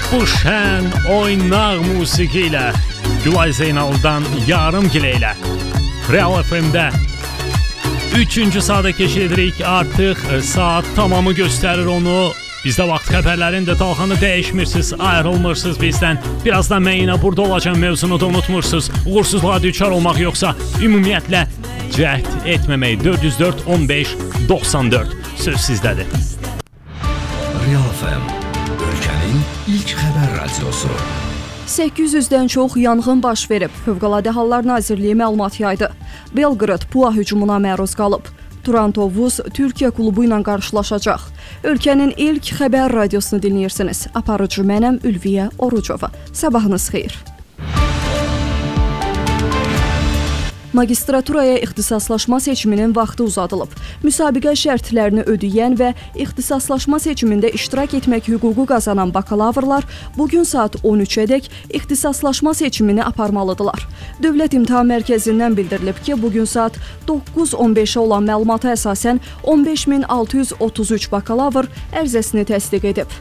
Bu şən oynaq musiqi ilə Gülay Zeynal'dan Yarım Gilə Real FM'də 3-cü saata keçirik. Artıq saat tamamı göstərir onu. Bizdə vaxt xəbərlərin də dalğanı dəyişmirsiniz, ayrılmırsınız bizdən. Birazdan mən yenə burada olacağım mövzunu da unutmursunuz. Uğursuzluğa düçar olmaq yoxsa ümumiyyətlə cəhd etməmək. 404 15 94 söz sizdədir. Real FM, ölkənin ilk xəbər radiosu. 800-dən çox yanğın baş verib. Fövqəladə Hallar Nazirliyi məlumat yaydı. Belqrad PUA hücumuna məruz qalıb. Turantovuz Türkiyə klubu ilə qarşılaşacaq. Ölkənin ilk xəbər radiosunu dinləyirsiniz. Aparıcı mənəm Ülviyə Orucova. Sabahınız xeyir. Magistraturaya ixtisaslaşma seçiminin vaxtı uzadılıb. Müsabiqə şərtlərini ödəyən və ixtisaslaşma seçimində iştirak etmək hüququ qazanan bakalavrlar bugün saat 13-ədək ixtisaslaşma seçimini aparmalıdırlar. Dövlət İmtahan Mərkəzindən bildirilib ki, bugün saat 9:15-ə olan məlumata əsasən 15633 bakalavr ərizəsini təsdiq edib.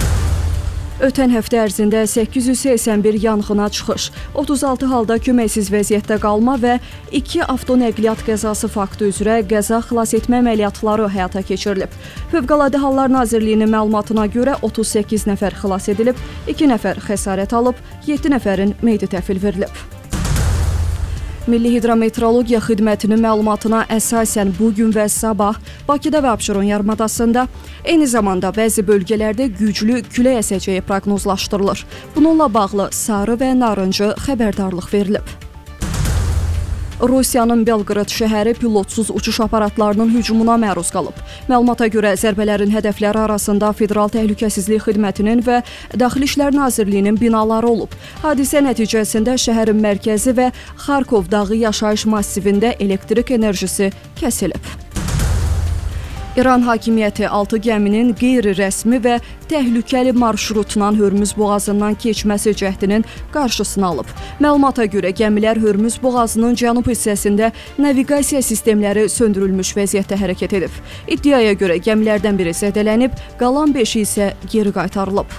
Ötən həftə ərzində 881 yanğına çıxış, 36 halda köməksiz vəziyyətdə qalma və 2 avtonəqliyyat qəzası faktı üzrə qəza xilas etmə əməliyyatları həyata keçirilib. Fövqəladə Hallar Nazirliyinin məlumatına görə 38 nəfər xilas edilib, 2 nəfər xəsarət alıb, 7 nəfərin meyiti təhvil verilib. Milli Hidrometeorologiya Xidmətinin məlumatına əsasən bugün və sabah Bakıda və Abşeron yarımadasında, eyni zamanda bəzi bölgələrdə güclü külək əsəcəyi proqnozlaşdırılır. Bununla bağlı sarı və narıncı xəbərdarlıq verilib. Rusiyanın Belqrad şəhəri pilotsuz uçuş aparatlarının hücumuna məruz qalıb. Məlumata görə zərbələrin hədəfləri arasında Federal Təhlükəsizlik Xidmətinin və Daxili İşlər Nazirliyinin binaları olub. Hadisə nəticəsində şəhərin mərkəzi və Xarkov dağı yaşayış massivində elektrik enerjisi kəsilib. İran hakimiyyəti 6 gəminin qeyri-rəsmi və təhlükəli marşrutla Hörmüz boğazından keçməsi cəhdinin qarşısını alıb. Məlumata görə gəmilər Hörmüz boğazının cənub hissəsində naviqasiya sistemləri söndürülmüş vəziyyətdə hərəkət edib. İddiaya görə gəmilərdən biri zədələnib, qalan 5-i isə geri qaytarılıb.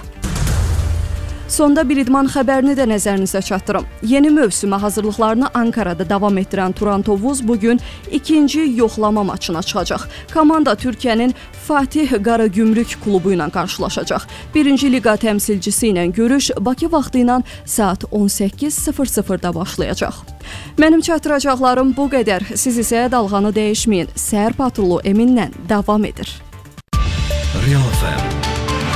Sonda bir idman xəbərini də nəzərinizə çatdırım. Yeni mövsümə hazırlıqlarını Ankara'da davam etdirən Turantovuz bugün ikinci yoxlama maçına çıxacaq. Komanda Türkiyənin Fatih Qaragümrük klubu ilə qarşılaşacaq. Birinci liqa təmsilcisi ilə görüş Bakı vaxtı ilə saat 18:00-da başlayacaq. Mənim çatdıracaqlarım bu qədər. Siz isə dalğanı dəyişməyin. Səhər patrulu Eminlə davam edir. Real FM